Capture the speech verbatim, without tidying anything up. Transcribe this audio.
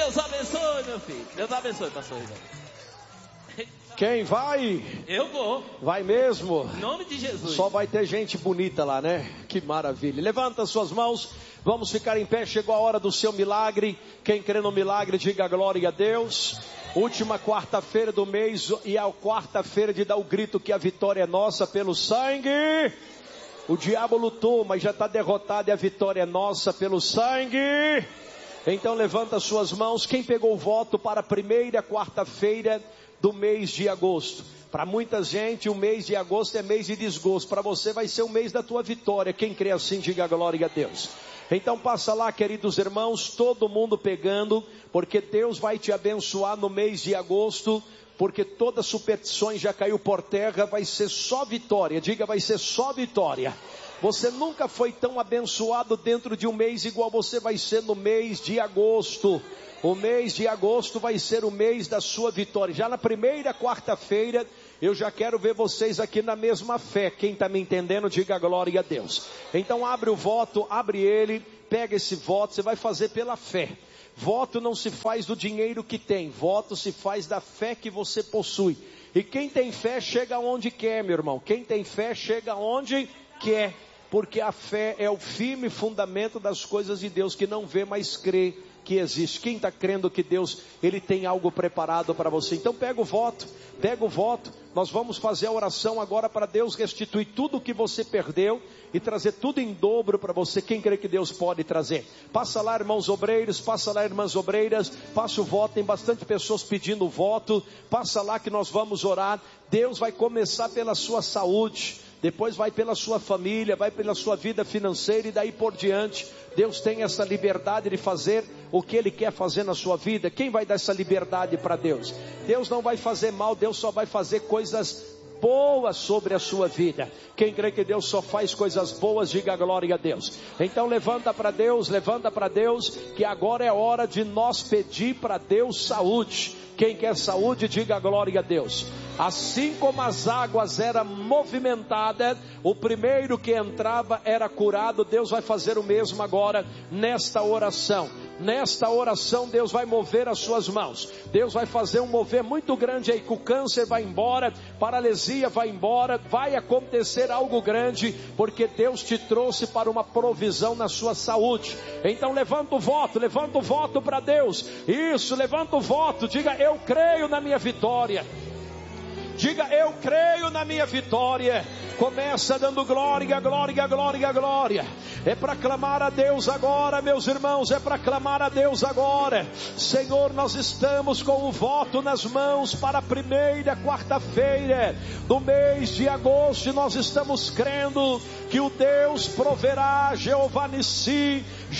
Deus abençoe, meu filho. Deus abençoe, pastor Rivaldo. Quem vai? Eu vou. Vai mesmo? Em nome de Jesus. Só vai ter gente bonita lá, né? Que maravilha. Levanta suas mãos. Vamos ficar em pé. Chegou a hora do seu milagre. Quem crê no milagre, diga glória a Deus. Última quarta-feira do mês. E a quarta-feira de dar o grito que a vitória é nossa pelo sangue. O diabo lutou, mas já está derrotado. E a vitória é nossa pelo sangue. Então levanta suas mãos. Quem pegou o voto para a primeira quarta-feira do mês de agosto? Para muita gente o mês de agosto é mês de desgosto. Para você vai ser o mês da tua vitória. Quem crê assim, diga glória a Deus. Então passa lá, queridos irmãos, todo mundo pegando, porque Deus vai te abençoar no mês de agosto, porque todas as superstições já caiu por terra. Vai ser só vitória. Diga, vai ser só vitória. Você nunca foi tão abençoado dentro de um mês igual você vai ser no mês de agosto. O mês de agosto vai ser o mês da sua vitória. Já na primeira quarta-feira, eu já quero ver vocês aqui na mesma fé. Quem está me entendendo, diga glória a Deus. Então abre o voto, abre ele, pega esse voto, você vai fazer pela fé. Voto não se faz do dinheiro que tem, voto se faz da fé que você possui. E quem tem fé chega onde quer, meu irmão. Quem tem fé chega onde quer. Porque a fé é o firme fundamento das coisas de Deus, que não vê, mas crê que existe. Quem está crendo que Deus, Ele tem algo preparado para você? Então pega o voto, pega o voto. Nós vamos fazer a oração agora para Deus restituir tudo o que você perdeu e trazer tudo em dobro para você. Quem crê que Deus pode trazer? Passa lá, irmãos obreiros, passa lá, irmãs obreiras, passa o voto. Tem bastante pessoas pedindo voto. Passa lá que nós vamos orar. Deus vai começar pela sua saúde, depois vai pela sua família, vai pela sua vida financeira e daí por diante. Deus tem essa liberdade de fazer o que Ele quer fazer na sua vida. Quem vai dar essa liberdade para Deus? Deus não vai fazer mal, Deus só vai fazer coisas boas sobre a sua vida. Quem crê que Deus só faz coisas boas, diga glória a Deus. Então levanta para Deus, levanta para Deus, que agora é hora de nós pedir para Deus saúde. Quem quer saúde, diga glória a Deus. Assim como as águas eram movimentadas, o primeiro que entrava era curado. Deus vai fazer o mesmo agora nesta oração. Nesta oração Deus vai mover as suas mãos. Deus vai fazer um mover muito grande aí, que o câncer vai embora, paralisia vai embora, vai acontecer algo grande, porque Deus te trouxe para uma provisão na sua saúde. Então levanta o voto, levanta o voto para Deus. Isso, levanta o voto, diga eu creio na minha vitória. Diga eu creio na minha vitória. Começa dando glória, glória, glória, glória. É para clamar a Deus agora, meus irmãos. É para clamar a Deus agora. Senhor, nós estamos com o voto nas mãos para a primeira quarta-feira do mês de agosto. E nós estamos crendo que o Deus proverá, Jeová Nissi,